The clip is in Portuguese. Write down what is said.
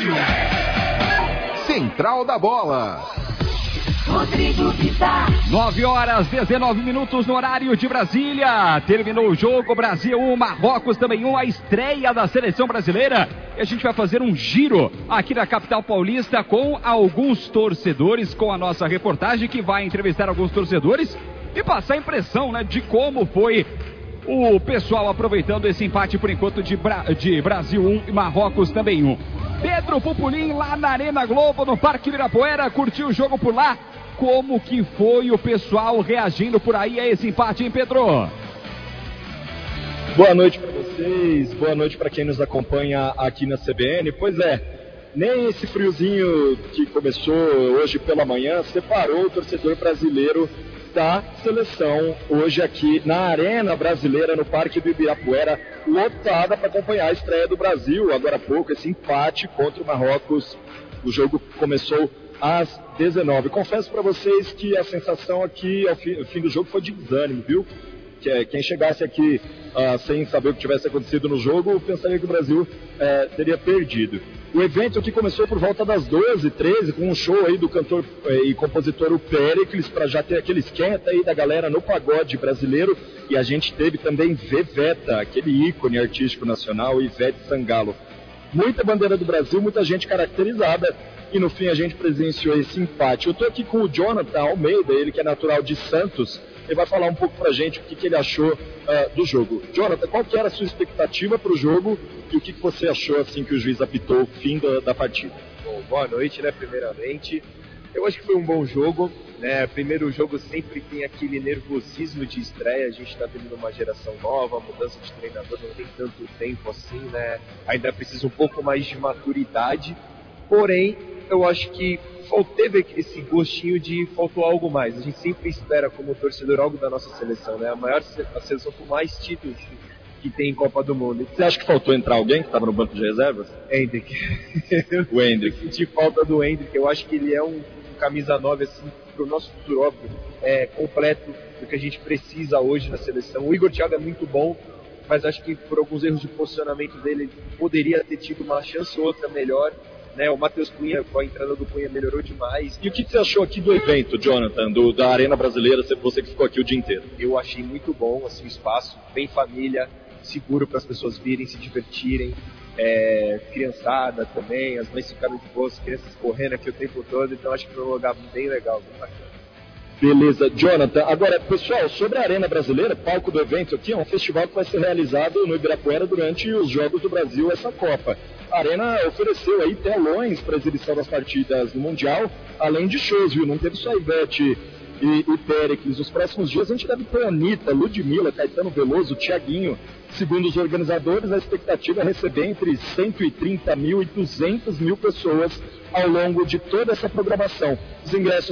Central da Bola. Rodrigo Vitar. 9h19 no horário de Brasília. Terminou o jogo, Brasil 1, Marrocos também 1, a estreia da seleção brasileira. E a gente vai fazer um giro aqui na capital paulista com alguns torcedores, com a nossa reportagem que vai entrevistar alguns torcedores e passar a impressão, né, de como foi o pessoal aproveitando esse empate por enquanto de Brasil 1 e Marrocos também 1. Pedro Pupulim lá na Arena Globo, no Parque Ibirapuera, curtiu o jogo por lá. Como que foi o pessoal reagindo por aí a esse empate, hein, Pedro? Boa noite para vocês, boa noite para quem nos acompanha aqui na CBN. Pois é, nem esse friozinho que começou hoje pela manhã separou o torcedor brasileiro da seleção hoje aqui na Arena Brasileira, no Parque do Ibirapuera, lotada para acompanhar a estreia do Brasil. Agora há pouco, esse empate contra o Marrocos. O jogo começou às 19. Confesso para vocês que a sensação aqui ao fim do jogo foi de desânimo, viu? Quem chegasse aqui sem saber o que tivesse acontecido no jogo, pensaria que o Brasil teria perdido. O evento aqui começou por volta das 12h13, com um show aí do cantor e compositor o Péricles, para já ter aquele esquenta aí da galera no pagode brasileiro. E a gente teve também Veveta, aquele ícone artístico nacional, Ivete Sangalo. Muita bandeira do Brasil, muita gente caracterizada. E no fim a gente presenciou esse empate. Eu estou aqui com o Jonathan Almeida, ele que é natural de Santos. Ele vai falar um pouco pra gente o que ele achou do jogo. Jonathan, qual que era a sua expectativa para o jogo e o que você achou assim que o juiz apitou o fim da partida? Bom, boa noite, né, primeiramente. Eu acho que foi um bom jogo, né? Primeiro jogo sempre tem aquele nervosismo de estreia, a gente está tendo uma geração nova, mudança de treinador não tem tanto tempo assim, né? Ainda precisa um pouco mais de maturidade, porém, eu acho que teve esse gostinho de faltou algo mais. A gente sempre espera como torcedor algo da nossa seleção, né? A seleção com mais títulos que tem em Copa do Mundo. Você acha que faltou entrar alguém que estava no banco de reservas? Hendrick. O Hendrick. Eu senti falta do Hendrick. Eu acho que ele é um camisa 9 assim, para o nosso futuro, óbvio, completo do que a gente precisa hoje na seleção. O Igor Thiago é muito bom, mas acho que por alguns erros de posicionamento dele, ele poderia ter tido uma chance ou outra melhor. Né, o Matheus Cunha, com a entrada do Cunha, melhorou demais. E o que você achou aqui do evento, Jonathan, da Arena Brasileira, você que ficou aqui o dia inteiro? Eu achei muito bom assim, o espaço, bem família, seguro para as pessoas virem, se divertirem, criançada também, as mães ficaram de boa, as crianças correndo aqui o tempo todo, então acho que foi um lugar bem legal, bem bacana. Beleza, Jonathan. Agora, pessoal, sobre a Arena Brasileira, palco do evento aqui, é um festival que vai ser realizado no Ibirapuera durante os Jogos do Brasil, essa Copa. A Arena ofereceu aí telões para exibição das partidas no Mundial, além de shows, viu? Não teve só Ivete e Péricles. Nos próximos dias a gente deve ter Anitta, Ludmilla, Caetano Veloso, Thiaguinho. Segundo os organizadores, a expectativa é receber entre 130 mil e 200 mil pessoas ao longo de toda essa programação. Os ingressos